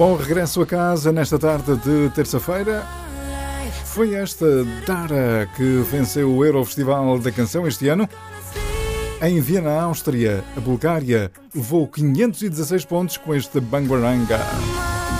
Bom regresso a casa nesta tarde de terça-feira. Foi esta Dara que venceu o Eurofestival da Canção este ano. Em Viena, Áustria, a Bulgária levou 516 pontos com este Bangaranga.